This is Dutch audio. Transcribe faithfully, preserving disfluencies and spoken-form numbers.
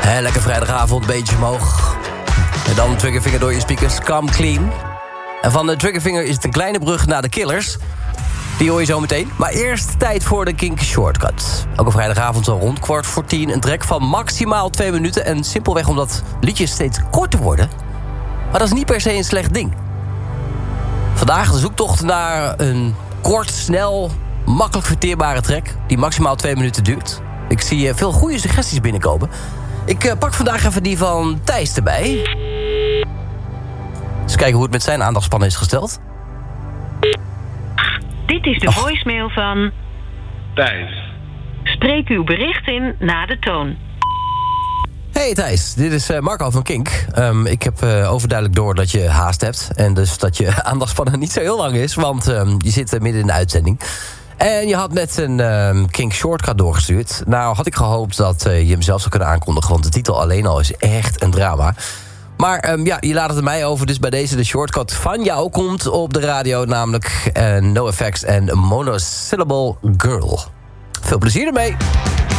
Hey, lekker vrijdagavond, beetje omhoog. En dan Triggerfinger door je speakers, Come Clean. En van de Triggerfinger is het een kleine brug naar de Killers. Die hoor je zo meteen. Maar eerst tijd voor de Kink Shortcut. Elke vrijdagavond zo rond kwart voor tien. Een track van maximaal twee minuten. En simpelweg omdat liedjes steeds korter worden. Maar dat is niet per se een slecht ding. Vandaag de zoektocht naar een kort, snel, makkelijk verteerbare track... die maximaal twee minuten duurt. Ik zie veel goede suggesties binnenkomen. Ik uh, pak vandaag even die van Thijs erbij. Eens kijken hoe het met zijn aandachtspannen is gesteld. Dit is de oh. voicemail van... Thijs. Spreek uw bericht in na de toon. Hey Thijs, dit is uh, Marco van Kink. Um, ik heb uh, overduidelijk door dat je haast hebt. En dus dat je aandachtspannen niet zo heel lang is. Want um, je zit uh, midden in de uitzending. En je had net een um, Kink Shortcut doorgestuurd. Nou had ik gehoopt dat uh, je hem zelf zou kunnen aankondigen. Want de titel alleen al is echt een drama. Maar um, ja, je laat het er mij over. Dus bij deze de shortcut van jou komt op de radio. Namelijk uh, NoFX en Monosyllable Girl. Veel plezier ermee.